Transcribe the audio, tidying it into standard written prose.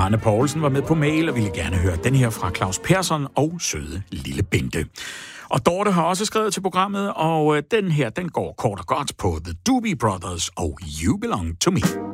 Arne Poulsen var med på mail og ville gerne høre den her fra Claus Persson og søde lille Bente. Og Dorte har også skrevet til programmet, og den her, den går kort og godt på The Doobie Brothers og You Belong To Me.